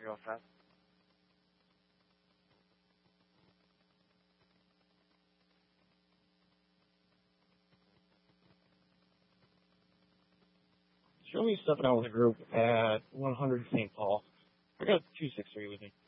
You all set? Show me stepping out with a group at 100 St. Paul. I got 263 with me.